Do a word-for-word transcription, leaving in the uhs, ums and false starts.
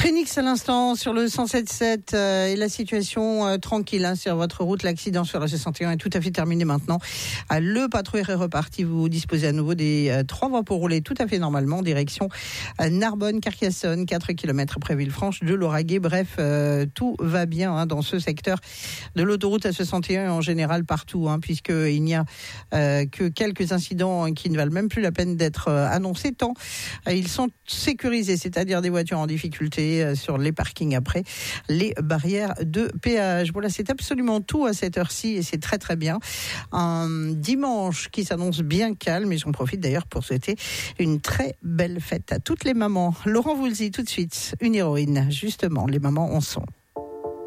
Trinix à l'instant sur le cent sept sept euh, et la situation euh, tranquille hein, sur votre route. L'accident sur la soixante et un est tout à fait terminé maintenant. Euh, le patrouilleur est reparti. Vous disposez à nouveau des euh, trois voies pour rouler tout à fait normalement. Direction euh, Narbonne, Carcassonne, quatre kilomètres après Villefranche de Lauragais. Bref, euh, tout va bien hein, dans ce secteur de l'autoroute A soixante et un et en général partout, hein, puisqu'il n'y a euh, que quelques incidents qui ne valent même plus la peine d'être euh, annoncés tant euh, ils sont sécurisés, c'est-à-dire des voitures en difficulté sur les parkings après les barrières de péage. Voilà, c'est absolument tout à cette heure-ci et c'est très très bien. Un dimanche qui s'annonce bien calme et j'en profite d'ailleurs pour souhaiter une très belle fête à toutes les mamans. Laurent Voulzy tout de suite, une héroïne, justement, les mamans en sont.